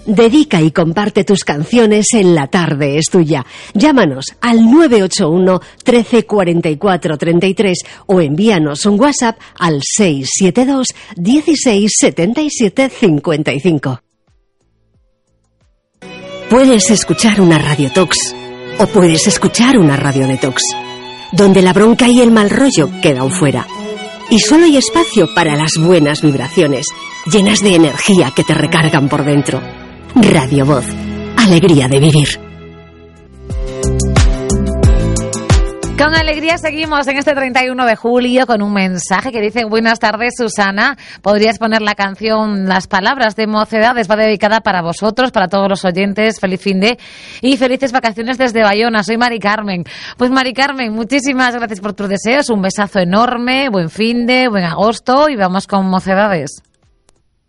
Dedica y comparte tus canciones en La Tarde es Tuya. Llámanos al 981 13 44 33 o envíanos un WhatsApp al 672 16 77 55. Puedes escuchar una Radio Tox o puedes escuchar una Radio Detox, donde la bronca y el mal rollo quedan fuera. Y solo hay espacio para las buenas vibraciones, llenas de energía que te recargan por dentro. Radio Voz, alegría de vivir. Con alegría seguimos en este 31 de julio con un mensaje que dice: buenas tardes, Susana, ¿podrías poner la canción Las Palabras de Mocedades? Va dedicada para vosotros, para todos los oyentes. Feliz finde y felices vacaciones desde Bayona. Soy Mari Carmen. Pues Mari Carmen, muchísimas gracias por tus deseos, un besazo enorme, buen finde, buen agosto y vamos con Mocedades.